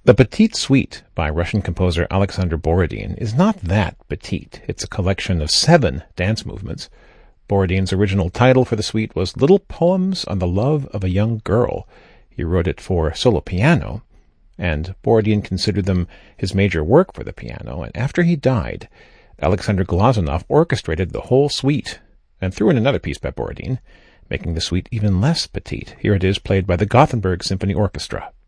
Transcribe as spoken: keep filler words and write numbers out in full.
The Petite Suite by Russian composer Alexander Borodin is not that petite. It's a collection of seven dance movements. Borodin's original title for the suite was Little Poems on the Love of a Young Girl. He wrote it for solo piano, and Borodin considered them his major work for the piano, and after he died, Alexander Glazunov orchestrated the whole suite and threw in another piece by Borodin, making the suite even less petite. Here it is, played by the Gothenburg Symphony Orchestra.